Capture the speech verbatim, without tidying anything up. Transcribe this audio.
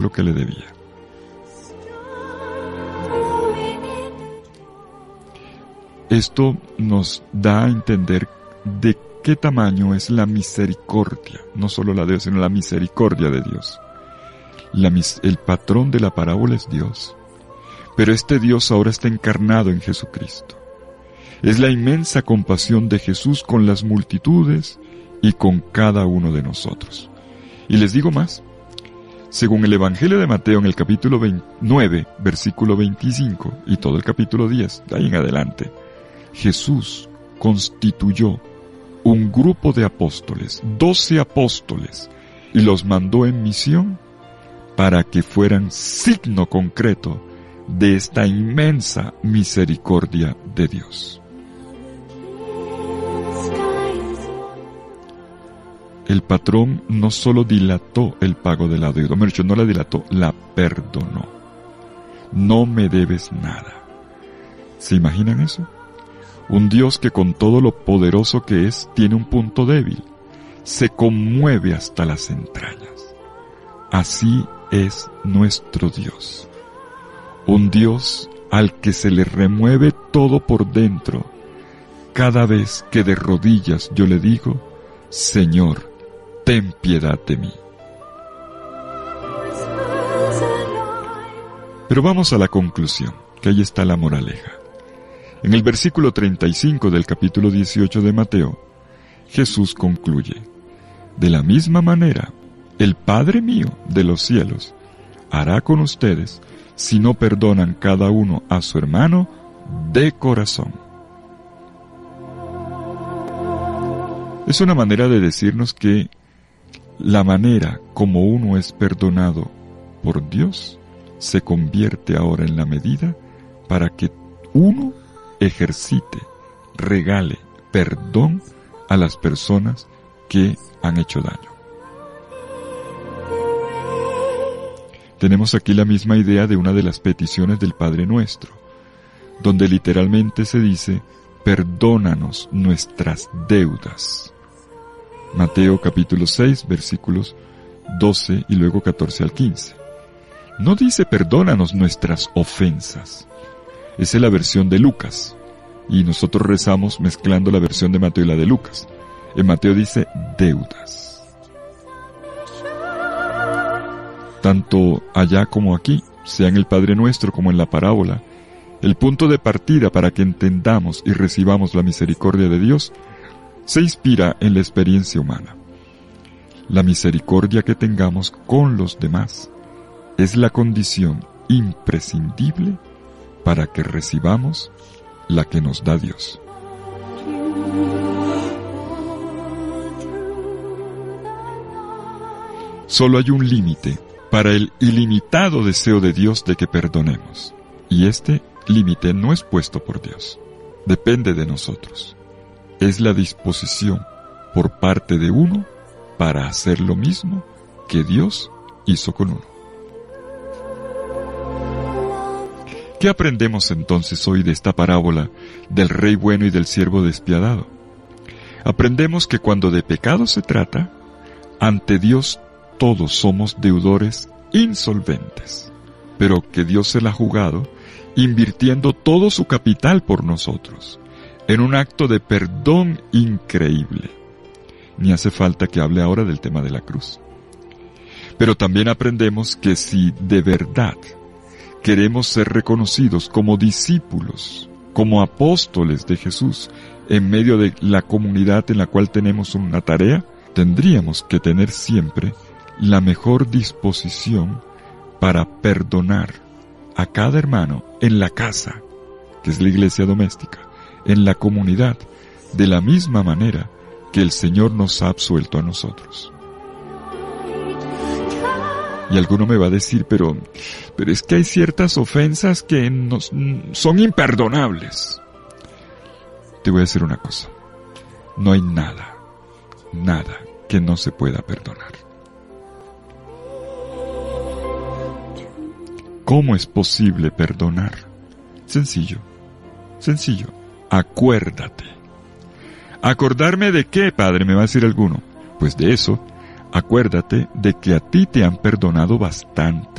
lo que le debía. Esto nos da a entender de qué tamaño es la misericordia, no solo la de Dios, sino la misericordia de Dios. La, el patrón de la parábola es Dios, pero este Dios ahora está encarnado en Jesucristo. Es la inmensa compasión de Jesús con las multitudes y con cada uno de nosotros. Y les digo más, según el Evangelio de Mateo en el capítulo nueve, versículo veinticinco, y todo el capítulo diez, de ahí en adelante, Jesús constituyó un grupo de apóstoles, doce apóstoles, y los mandó en misión para que fueran signo concreto de esta inmensa misericordia de Dios. El patrón no solo dilató el pago de la deuda, mejor dicho, no la dilató, la perdonó. No me debes nada. ¿Se imaginan eso? Un Dios que con todo lo poderoso que es, tiene un punto débil. Se conmueve hasta las entrañas. Así es nuestro Dios. Un Dios al que se le remueve todo por dentro. Cada vez que de rodillas yo le digo, Señor, ten piedad de mí. Pero vamos a la conclusión, que ahí está la moraleja. En el versículo treinta y cinco del capítulo dieciocho de Mateo, Jesús concluye: de la misma manera, el Padre mío de los cielos hará con ustedes si no perdonan cada uno a su hermano de corazón. Es una manera de decirnos que la manera como uno es perdonado por Dios se convierte ahora en la medida para que uno ejercite, regale perdón a las personas que han hecho daño. Tenemos aquí la misma idea de una de las peticiones del Padre Nuestro, donde literalmente se dice, perdónanos nuestras deudas. Mateo capítulo seis, versículos doce y luego catorce al quince. No dice perdónanos nuestras ofensas. Esa es la versión de Lucas, y nosotros rezamos mezclando la versión de Mateo y la de Lucas. En Mateo dice deudas. Tanto allá como aquí, sea en el Padre Nuestro como en la parábola, el punto de partida para que entendamos y recibamos la misericordia de Dios se inspira en la experiencia humana. La misericordia que tengamos con los demás es la condición imprescindible para que recibamos la que nos da Dios. Solo hay un límite para el ilimitado deseo de Dios de que perdonemos, y este límite no es puesto por Dios, depende de nosotros. Es la disposición por parte de uno para hacer lo mismo que Dios hizo con uno. ¿Qué aprendemos entonces hoy de esta parábola del rey bueno y del siervo despiadado? Aprendemos que cuando de pecado se trata, ante Dios todos somos deudores insolventes, pero que Dios se la ha jugado invirtiendo todo su capital por nosotros, en un acto de perdón increíble. Ni hace falta que hable ahora del tema de la cruz. Pero también aprendemos que si de verdad queremos ser reconocidos como discípulos, como apóstoles de Jesús, en medio de la comunidad en la cual tenemos una tarea, tendríamos que tener siempre la mejor disposición para perdonar a cada hermano en la casa, que es la iglesia doméstica, en la comunidad, de la misma manera que el Señor nos ha absuelto a nosotros. Y alguno me va a decir, pero, pero es que hay ciertas ofensas que nos, son imperdonables. Te voy a decir una cosa. No hay nada, nada que no se pueda perdonar. ¿Cómo es posible perdonar? Sencillo, sencillo. Acuérdate. ¿Acordarme de qué, padre? Me va a decir alguno. Pues de eso. Acuérdate de que a ti te han perdonado bastante.